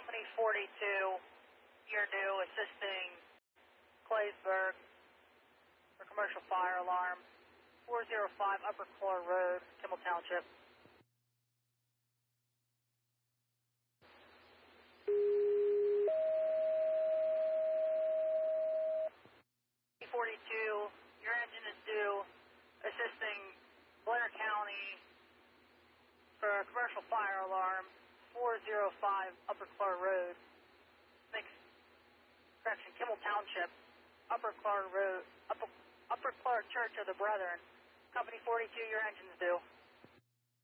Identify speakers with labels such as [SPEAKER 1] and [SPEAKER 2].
[SPEAKER 1] Company 42, you're new, assisting Claysburg for commercial fire alarm, 405 Upper Clore Road, Kimball Township. 42, your engine is due, assisting Blair County for a commercial fire alarm, 405 Upper Clore Road, Kimball Township, Upper Clore Road, Upper Clore Church of the Brethren. Company 42, your engine's due.